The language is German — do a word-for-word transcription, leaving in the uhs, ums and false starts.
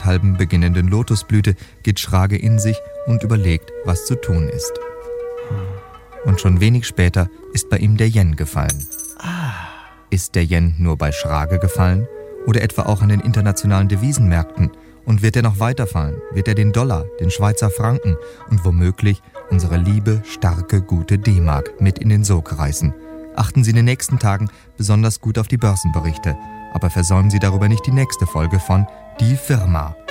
allenthalben beginnenden Lotusblüte geht Schrage in sich und überlegt, was zu tun ist. Und schon wenig später ist bei ihm der Yen gefallen. Ist der Yen nur bei Schrage gefallen oder etwa auch an den internationalen Devisenmärkten? Und wird er noch weiterfallen? Wird er den Dollar, den Schweizer Franken und womöglich unsere liebe, starke, gute D-Mark mit in den Sog reißen? Achten Sie in den nächsten Tagen besonders gut auf die Börsenberichte, aber versäumen Sie darüber nicht die nächste Folge von Die Firma.